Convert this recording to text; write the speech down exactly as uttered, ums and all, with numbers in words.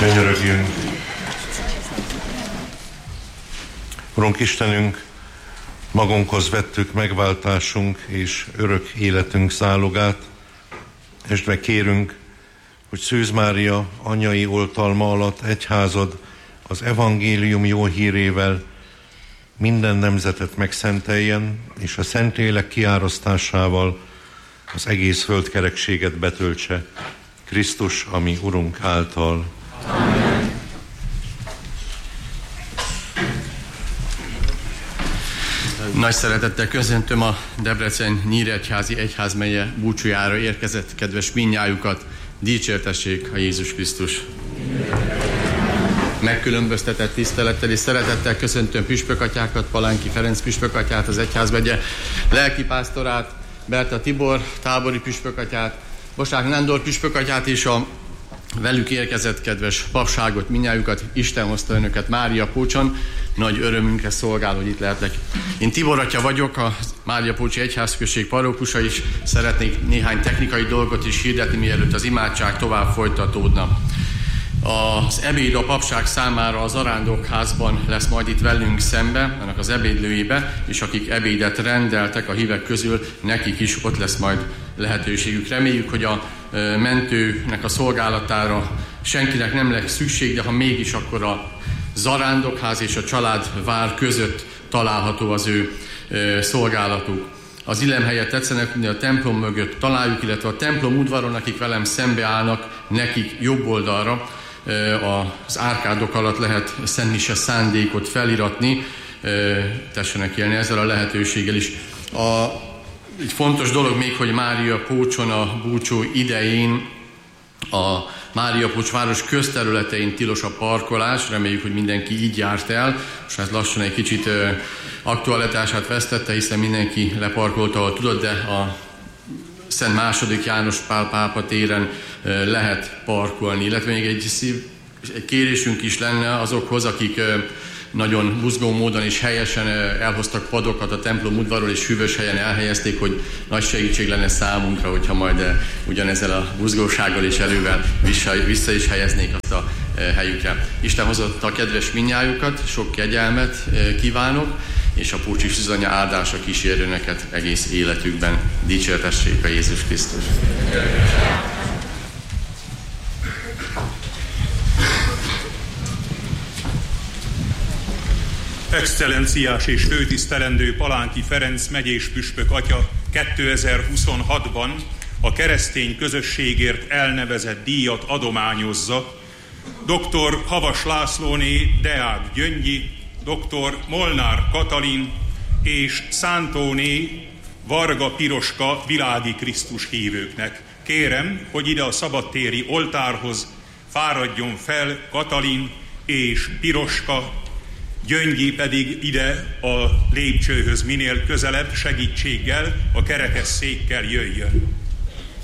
Könyörögjünk. Urunk Istenünk, magunkhoz vettük megváltásunk és örök életünk zálogát, és meg kérünk, hogy Szűz Mária anyai oltalma alatt egyházad az evangélium jó hírével minden nemzetet megszenteljen, és a Szentlélek kiárasztásával az egész földkerekséget betöltse. Krisztus, ami Urunk által. Amen. Nagy szeretettel köszöntöm a Debrecen Nyíregyházi Egyházmegye búcsújára érkezett kedves mindnyájukat. Dicsértessék a Jézus Krisztus! Megkülönböztetett tisztelettel és szeretettel köszöntöm püspökatyákat, Palánki Ferenc püspökatyát, az egyházmegye lelkipásztorát, Berta Tibor tábori püspökatyát, Bosák Nándor püspökatyát és a velük érkezett kedves papságot, mindnyájukat. Isten hozta önöket Mária Pócson. Nagy örömünkre szolgál, hogy itt lehetek. Én Tibor atya vagyok, a Mária Pócsi Egyházközség parókusa, is szeretnék néhány technikai dolgot is hirdetni, mielőtt az imádság tovább folytatódna. Az ebéd a papság számára az arándokházban lesz majd itt velünk szembe, annak az ebédlőjébe, és akik ebédet rendeltek a hívek közül, nekik is ott lesz majd lehetőségük. Reméljük, hogy a mentőnek a szolgálatára senkinek nem lesz szükség, de ha mégis, akkor a zarándokház és a családvár között található az ő szolgálatuk. Az illemhelyet tetszenek, a templom mögött találjuk, illetve a templom udvaron, akik velem szembeállnak, nekik jobb oldalra az árkádok alatt lehet szentmise szándékot feliratni, tessenek élni ezzel a lehetőséggel is. A, egy fontos dolog még, hogy Mária Pócson a búcsú idején a Mária Pócs város közterületein tilos a parkolás, reméljük, hogy mindenki így járt el, és ez lassan egy kicsit aktualitását vesztette, hiszen mindenki leparkolta, ahol tudott, de a Szent második János Pál pápa téren lehet parkolni. Illetve még egy, szív, egy kérésünk is lenne azokhoz, akik nagyon buzgó módon és helyesen elhoztak padokat a templom udvarról, és hűvös helyen elhelyezték, hogy nagy segítség lenne számunkra, hogyha majd ugyanezzel a buzgósággal és erővel vissza, vissza is helyeznék azt a helyükre. Isten hozott a kedves mindnyájukat, sok kegyelmet kívánok, és a Pócsi Szűzanya áldása kísérjön neked egész életükben. Dicsértessék a Jézus Krisztus! Excellenciás és főtisztelendő Palánki Ferenc megyés püspök atya kétezer-huszonhatban a keresztény közösségért elnevezett díjat adományozza doktor Havas Lászlóné Deák Gyöngyi, doktor Molnár Katalin és Szántóné Varga Piroska világi Krisztus hívőknek. Kérem, hogy ide a szabadtéri oltárhoz fáradjon fel Katalin és Piroska, Gyöngyi pedig ide a lépcsőhöz minél közelebb segítséggel, a kerekesszékkel jöjjön.